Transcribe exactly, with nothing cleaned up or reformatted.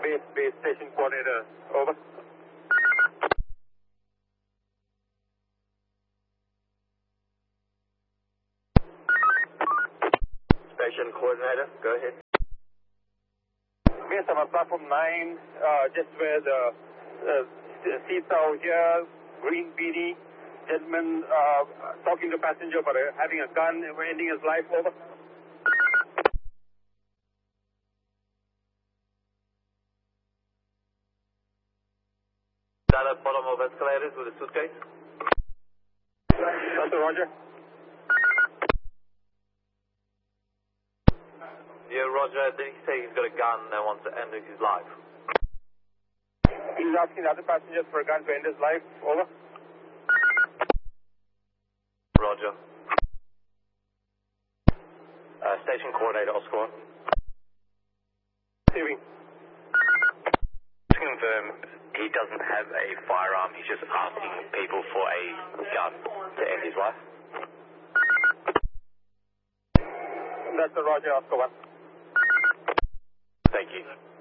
base, base, station coordinator. Over. Station coordinator, go ahead. Base, I'm on platform nine, uh, just where the uh, seats are over here, green beanie, gentleman uh, talking to passenger but uh, having a gun, ending his life. Over. Down at bottom of escalators with a suitcase. Doctor Roger. Yeah, Roger, did he say he's got a gun and wants to end his life? He's asking the other passengers for a gun to end his life. Over. Roger. Uh, station coordinator, Oscar one. Receiving. To confirm, he doesn't have a firearm, he's just asking people for a gun to end his life. That's the Roger, Oscar one. Thank you.